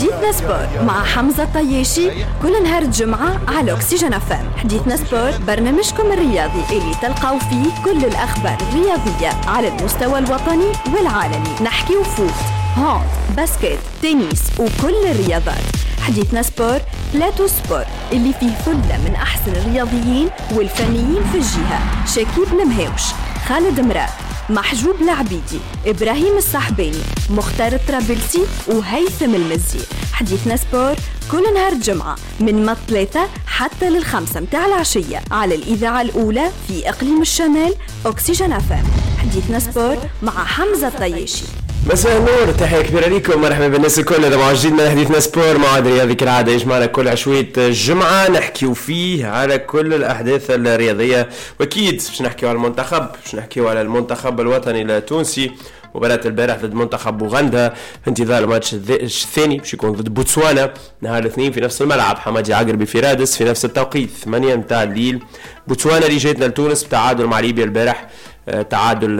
حديثنا سبور مع حمزة الطياشي كل نهار الجمعة على أكسجين FM. حديثنا سبور برنامجكم الرياضي اللي تلقاو فيه كل الأخبار الرياضية على المستوى الوطني والعالمي. نحكي وفوت، هاند، باسكت، تنس وكل الرياضات. حديثنا سبور بلاتو سبور اللي فيه ثلة من أحسن الرياضيين والفنيين في الجهة: شكيب المهيوش، خالد مراد، محجوب العبيدي، إبراهيم الصحباني، مختار الطرابلسي وهيثم المزي. حديثنا سبور كل نهار الجمعة من 3 حتى 5 متاع العشية على الإذاعة الأولى في إقليم الشمال أكسجين FM. حديثنا سبور مع حمزة الطياشي. مساء النور، تحية كبيرة لكم، مرحبا بالناس الكل. هذا موعدنا حديثنا سبور، موعد رياضي كالعادة يجمعنا كل عشوية الجمعة نحكيو فيه على كل الأحداث الرياضية، وأكيد باش نحكيو على المنتخب، باش نحكيو على المنتخب الوطني التونسي. مباراة البارح ضد منتخب اوغندا في انتظار الماتش الثاني باش يكون ضد بوتسوانا نهار الاثنين في نفس الملعب حمادي عقربي في رادس في نفس التوقيت 8 متاع الليل. بوتسوانا اللي جاتنا لتونس بتعادل مع ليبيا البارح، تعادل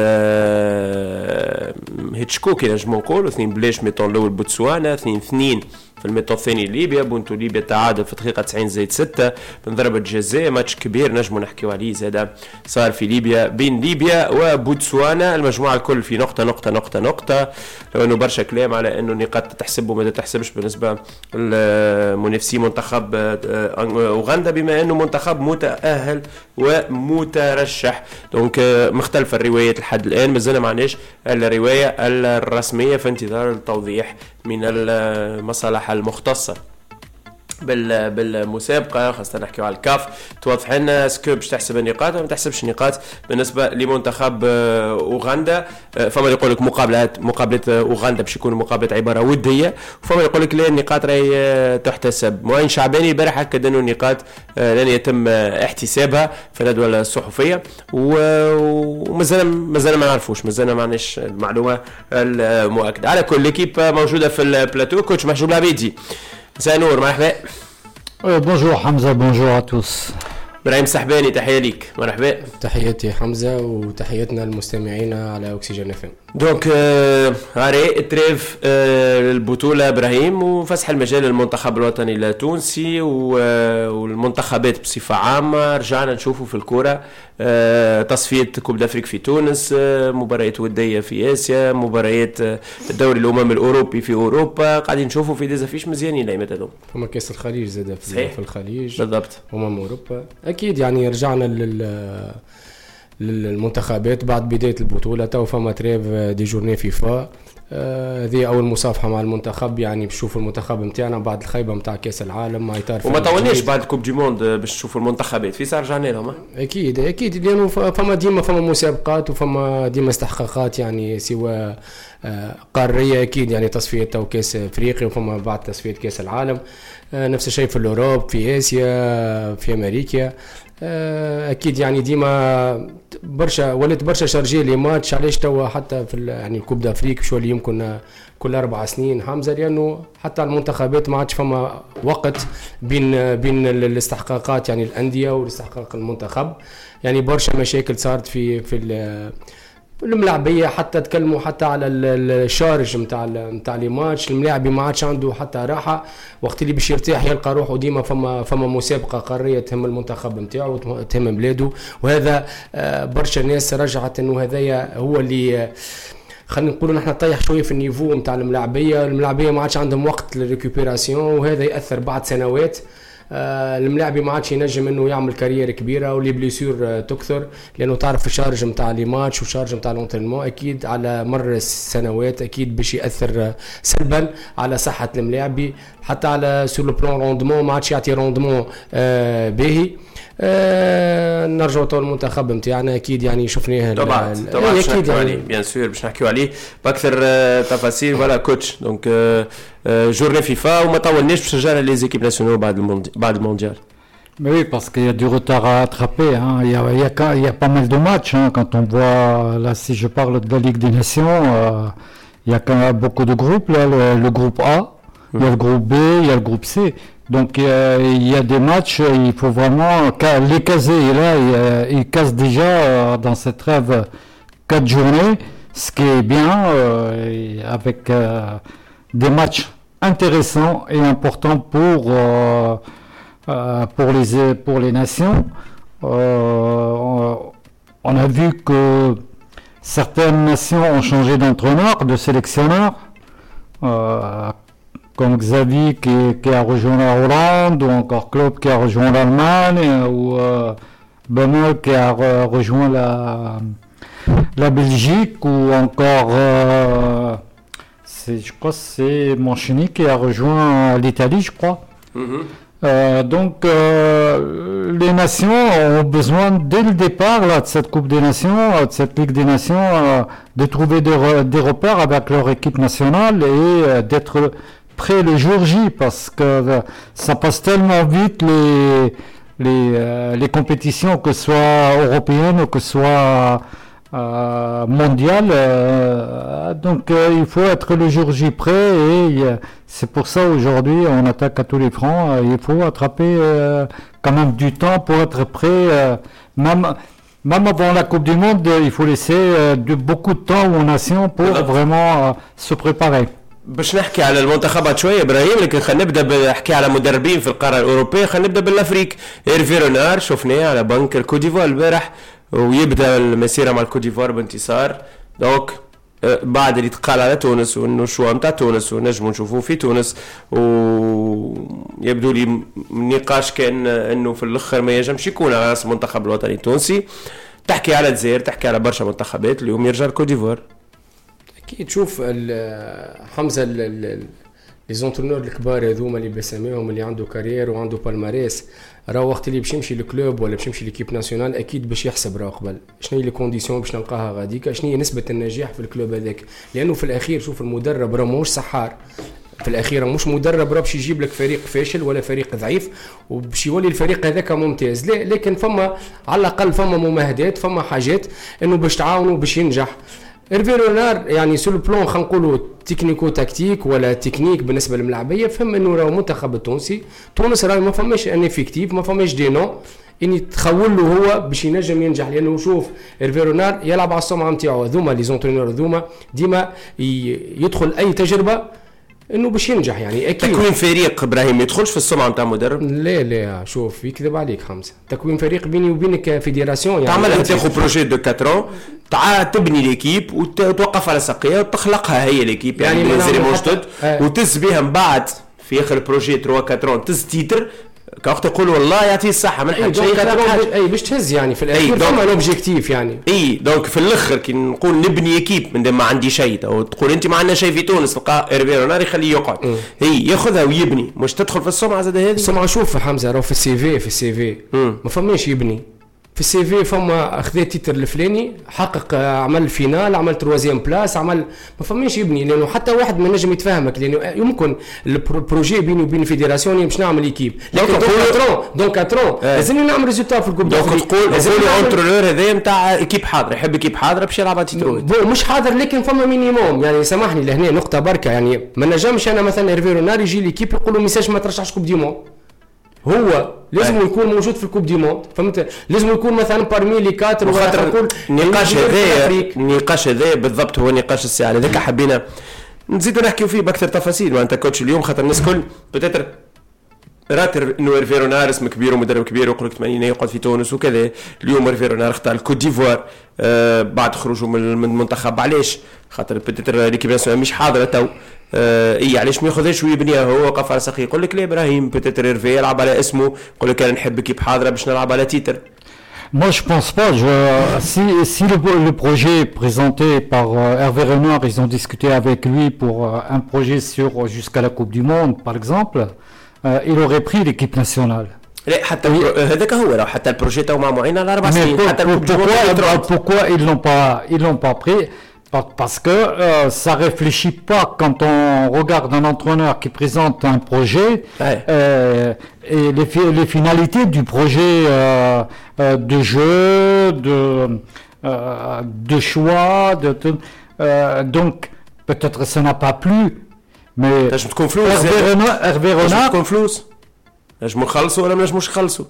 هيتشكوكي نجمو نقولوا 2-2 ميطون الاول بوتسوانا، 2-2 في الميطون الثاني ليبيا. بونتو ليبيا تعادل في دقيقة 90+6 من ضربة جزاء. ماتش كبير نجمو نحكيو عليه زادا صار في ليبيا بين ليبيا وبوتسوانا. المجموعة الكل في نقطة لو انه برشا كلام على انه النقاط تحسب وما تحسبش بالنسبة لمنافسي منتخب اوغندا، بما انه منتخب متأهل ومترشح. دونك مختلفة الروايات لحد الآن، مازلنا معناش الرواية الرسمية في انتظار التوضيح من المصالح المختصة بالمسابقة، خاصة نحكيو على الكاف توضح لنا اسكو باش تحسب النقاط ولا ما تحسبش النقاط بالنسبة لمنتخب اوغندا. فما يقول لك مقابلة اوغندا باش يكون مقابلة عبارة ودية، وفما يقول لك لا النقاط راهي تحتسب. معين شعباني البارح اكد انه النقاط لن يتم احتسابها في الجدول الصحفية، ومازال ما نعرفوش، مازال ما عندناش المعلومة المؤكدة. على كل ليكيب موجودة في البلاتو، كوتش محجوب العبيدي. مساء النور، مرحبا. بونجور حمزة، بونجور اتوس. إبراهيم الصحباني، تحية ليك، مرحبا. تحياتي حمزة وتحياتنا للمستمعين على أكسجين FM. دونك هاري تريف البطولة إبراهيم وفسح المجال للمنتخب الوطني التونسي والمنتخبات بصفة عامة. رجعنا نشوفوا في الكرة تصفية كوب دافريك في تونس، مباريات ودية في آسيا، مباريات الدوري الأمم الأوروبي في أوروبا. قاعدين نشوفوا في ديزافيش مزيانين الأيامات هذوم. هما كأس الخليج زاد في الخليج بالضبط، أوروبا. أكيد يعني رجعنا للمنتخبات بعد بداية البطولة. تو فما تريف دي جورني فيفا، هذه أول مصافحة مع المنتخب. يعني بشوفوا المنتخب متاعنا بعد الخيبة متاع كأس العالم ما يتعرف، وما طولناش بعد كوب دي موند باش نشوفوا المنتخبات في ساعة رجعنا لهم. أكيد لأنه فما مسابقات وفما ديما استحقاقات، يعني سواء قارية أكيد يعني تصفية تو كأس أفريقيا، وفما بعد تصفية كأس العالم. نفس الشيء في الأوروب، في آسيا، في أمريكا. أكيد يعني ديما ولات برشا شارجي لي ماتش. علاش توا حتى في يعني كوب دافريك شو اللي يمكن كل 4 سنين حمزة، لأنه حتى المنتخبات ما عادش فما وقت بين الاستحقاقات يعني الأندية والاستحقاق المنتخب. يعني برشا مشاكل صارت في الملاعبية، حتى تكلموا حتى على الشارج متاع لي ماتش. الملاعبي ما عادش عنده حتى راحة، وقت اللي باش يرتاح يلقى روحه ديما فما مسابقة قارية تهم المنتخب نتاعو وتهم بلاده. وهذا برشا ناس رجعت انه هذايا هو اللي خلينا نقولوا نحن طيح شويه في النيفو نتاع الملاعبيه ما عادش عندهم وقت للريكوبيراسيون، وهذا ياثر بعد سنوات. الملاعبي ما عادش ينجم انه يعمل كارير كبيره، ولي بليسور تكثر، لانه تعرف الشارج نتاع لي ماتش والشارج نتاع الانترينمون اكيد على مر السنوات اكيد باش ياثر سلبا على صحه الملاعبي، حتى على سور لو بلان روندمون ما عادش يعطي روندمون باهي. نرجعوا تو المنتخب نتاعنا اكيد يعني شفناه طبعا اكيد يعني بيان سور باش نحكيو عليه باكثر تفاصيل. فوالا كوتش دونك جورني فيفا وما طولناش باش نرجعوا لي زيكيب ناسيونال بعد المونديال. Mais oui, parce qu'il y a du retard à attraper. Hein. Il y a pas mal de matchs. Hein. Quand on voit, là, si je parle de la Ligue des Nations, il y a quand même beaucoup de groupes. Là, le groupe A, il y a le groupe B, il y a le groupe C. Donc il y a des matchs, il faut vraiment les caser. Et là, ils cassent déjà dans cette trêve 4 journées, ce qui est bien avec des matchs intéressant et important pour les nations. On a vu que certaines nations ont changé d'entraîneur, de sélectionneur, comme Xavi qui a rejoint la Hollande, ou encore Klopp qui a rejoint l'Allemagne, ou Benoît qui a rejoint la Belgique, ou encore je crois que c'est Mancini qui a rejoint l'Italie, je crois. Donc les nations ont besoin dès le départ là, de cette Coupe des Nations, de cette Ligue des Nations, de trouver des repères avec leur équipe nationale et d'être prêt le jour J, parce que ça passe tellement vite les compétitions, que ce soit européennes ou que ce soit mondiales. Donc il faut être le jour J prêt, et c'est pour ça aujourd'hui on attaque à tous les fronts. Il faut attraper quand même du temps pour être prêt, même avant la Coupe du Monde. Il faut laisser beaucoup de temps aux nations pour vraiment se préparer. باش نحكي على المنتخبات شويه ابراهيم، لكن خلينا نبدا بنحكي على مدربين في القاره الاوروبيه. خلينا نبدا بالافريق. ايرفي رونار شفناه على بنك الكوديفوار البارح، ويبدا المسيره مع الكوديفوار بانتصار. دونك بعد اللي تقال على تونس وانه شو نتاع تونس ونجموا نشوفوه في تونس، ويبدو لي النقاش كان انه في الاخر ما ينجمش يكون على راس المنتخب الوطني التونسي. تحكي على الجزائر، تحكي على برشا منتخبات اليوم يرجع الكوديفوار. كي تشوف حمزه لي زونترونور الكبار هذوما اللي بسميهم اللي عنده كارير وعنده بالماريس، راه وقت اللي باش يمشي للكلوب ولا باش يمشي ليكيب ناسيونال اكيد باش يحسب راه قبل شنو هي لي كونديسيون باش نلقاها غاديكا، شنو هي نسبه النجاح في الكلوب هذاك. لانه في الاخير شوف المدرب راه ماهوش سحار، في الاخير مش مدرب راه باش يجيب لك فريق فاشل ولا فريق ضعيف وباش يولي الفريق هذاك ممتاز. لا، لكن فما على الاقل فما ممهدات، فما حاجات انه باش تعاونوا باش ينجح. إيرفي رونار يعني سو البلون خلينا نقولوا تكنيكو تكتيك ولا تكنيك بالنسبه للملاعبيه، فهم انه راهو منتخب التونسي، تونس راهي ما فماش ان افيكتيف، ما فماش دي نو اني تخول له هو باش ينجم ينجح. لانه شوف إيرفي رونار يلعب على السمعه نتاعو، هذوما لي زونترينور هذوما ديما يدخل اي تجربه انه باش ينجح. يعني اكيد تكوين فريق ابراهيم ما يدخلش في السمعه نتاع مدرب. لا شوف يكذب عليك حمزه، تكوين فريق بيني وبينك فيدراسيون يعني تعمل تاخذ بروجي دو 4 ans، تبني ليكيب وتوقف على ساقيه وتخلقها هي ليكيب، يعني زي موجود وتز بها من بعد في اخر البروجي 3 4 ans تز تيتر كوقت تقول والله يعطيه الصحه من حد شيء اي باش تهز يعني في الاخير فما لوبجيكتيف يعني دونك في الاخر كي نقول نبني اكيب من ما عندي شيء او تقول انت ما عندنا شيء في تونس، تلقى إيرفي رونار يخليه يقعد ياخذها ويبني، مش تدخل في السمعه زاد هذه السمعه. شوف حمزه راهو في السي في ما فماش يبني في السي في، فما اخذ تيتر الفلاني، حقق عمل فينال، عمل تروازيام بلاس، عمل ما فماش يبني. لانه حتى واحد ما نجم يتفهمك، لانه يمكن البروجي بيني وبين الفيدراسيون باش نعمل ايكيب، لكن دونك 4 ans لازمني نعمل ريزولتا في الكوب دافريك. تقول اونترونور هذا نتاع ايكيب حاضر، يحب ايكيب حاضره باش يلعب تيتر مش حاضر، لكن فما مينيموم. يعني سامحني لهنا نقطه بركه، يعني ما نجمش انا مثلا إيرفي رونار يجي ليكيب يقول له ميساج ما ترشحش كوب دي موند، هو لازم يكون موجود في الكوب دي موند، فهمت؟ لازم يكون مثلا بارمي لي 4 ولا نقول النقاش هذا بالضبط هو نقاش الساعه. هذاك حبينا نزيدوا نحكيو فيه باكثر تفاصيل مع انت كوتش اليوم، خاطر الناس كل بتاتر راتر انه إيرفي رونار اسم كبير ومدرب كبير ويقول لك 80 يقعد في تونس وكذا. اليوم إيرفي رونار اختار الكوت ديفوار بعد خروجه من المنتخب. علاش؟ خاطر بتاتر ليكيب ناسيونال مش حاضره تو. علاش ما ياخذهاش ويبنيها هو وقف على ساقيه؟ يقول لك لا ابراهيم بتاتر إيرفي يلعب على اسمه، يقول لك انا نحب كيب حاضره باش نلعب على تيتر. Moi, je pense pas. Si le projet présenté par Hervé Renard, ils ont discuté avec lui pour un projet jusqu'à la Coupe du Monde, par exemple, il aurait pris l'équipe nationale. لا حتى هذاك هو راه حتى البروجي تاعو مع معين على 4 سنين. حتى pourquoi ils l'ont pas pris? Parce que ça réfléchit pas quand on regarde un entraîneur qui présente un projet et les finalités du projet de jeu, de choix, donc peut-être ça n'a pas plu, mais Hervé Renard تكون فلوس نجمو نخلصوا ولا ما نجموش نخلصوا.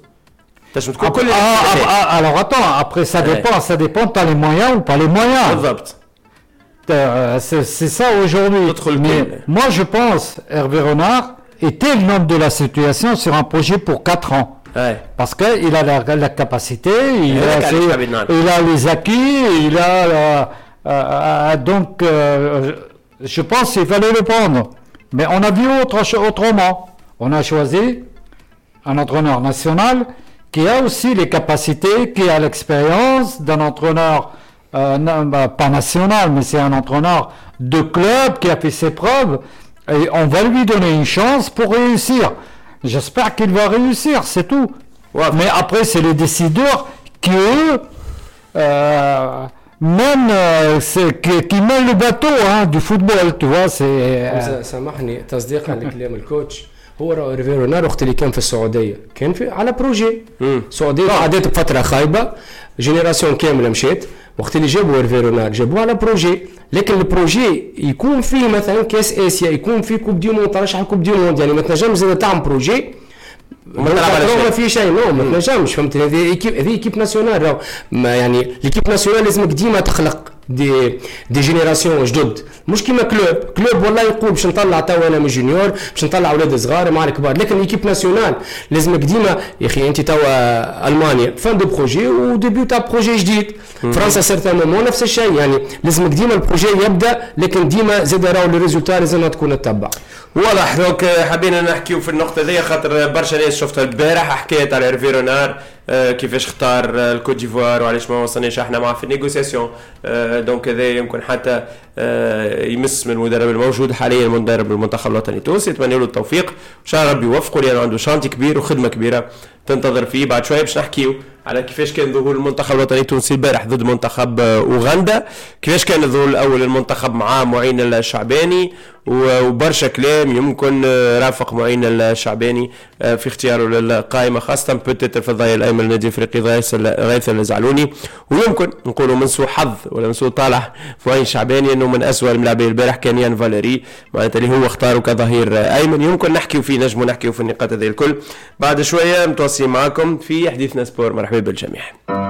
alors attends, après ça dépend, t'as les moyens ou pas les moyens. بالضبط. C'est ça aujourd'hui. Mais moi, je pense Hervé Renard était l'homme de la situation sur un projet pour 4 ans. Ouais. Parce qu'il a la capacité, il a les acquis, il a donc je pense qu'il fallait le prendre. Mais on a vu autrement. On a choisi un entraîneur national qui a aussi les capacités, qui a l'expérience d'un entraîneur pas national, mais c'est un entraîneur de club qui a fait ses preuves. Et on va lui donner une chance pour réussir. J'espère qu'il va réussir, c'est tout. Ouais. Mais après, c'est les décideurs qui, eux, qui mènent le bateau du football, tu vois. سامحني تصديق على كلام الكوتش. هو هيرفي رونار وقت اللي كان في السعوديه كان في على بروجي السعوديه عدت بفتره خايبه جينيراسيون كامله مشات وقت اللي جابوا هيرفي رونار جابوه على بروجي لكن البروجي يكون فيه مثلا كاس اسيا يكون فيه كوب دي موند ترشح كوب دي موند يعني ما تنجمش زاد تعمل بروجي ما في شيء ما تنجمش فهمت هذه ايكيب ناسيونال يعني ليكيب ناسيونال لازمك ديما تخلق دي جينيراسيون جدد مش كيما كلوب والله يقول باش نطلع تو انا من جونيور باش نطلع اولاد صغار مع الكبار لكن ليكيب ناسيونال لازمك ديما يا اخي انت تو المانيا فان دو بروجي وديبيو تاع بروجي جديد فرنسا سيرتان مومون نفس الشيء يعني لازمك ديما البروجي يبدا لكن ديما زاد راهو لي ريزولتا لازم تكون تتبع واضح. دونك حبينا نحكيو في النقطه ذي خاطر برشا ناس شفتها البارح حكايه على هيرفي رونار كيفاش اختار الكوت ديفوار وعلاش ما وصلناش احنا معاه في النيغوسياسيون. دونك هذا يمكن حتى يمس من المدرب الموجود حاليا مدرب المنتخب الوطني التونسي نتمنى له التوفيق ان شاء الله ربي يوفقه لانه عنده شانتي كبير وخدمه كبيره تنتظر فيه. بعد شويه باش نحكيو على كيفاش كان ظهور المنتخب الوطني التونسي البارح ضد منتخب اوغندا، كيفاش كان الظهور الاول للمنتخب مع معين الشعباني وبرشا كلام يمكن رافق معين الشعباني في اختياره للقائمه خاصه بوتيتر في الظهير الايمن للنادي الافريقي غيث الزعلوني، ويمكن نقولوا من سوء حظ ولا من سوء طالح معين الشعباني انه من اسوء الملاعبين البارح كان يان فاليري معناتها اللي هو اختاره كظهير ايمن. يمكن نحكيوا فيه نجموا نحكيوا في النقاط هذه الكل بعد شويه. متواصلين معكم في حديثنا سبور، مرحبا بالجميع.